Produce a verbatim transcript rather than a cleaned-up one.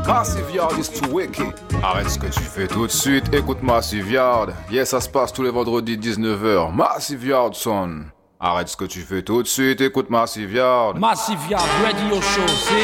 Massive Yard is too wicked. Arrête ce que tu fais tout de suite, écoute Massive Yard. Yes, ça se passe tous les vendredis dix-neuf heures. Massive Yard, son. Arrête ce que tu fais tout de suite, écoute Massive Yard. Massive Yard Radio Show, c'est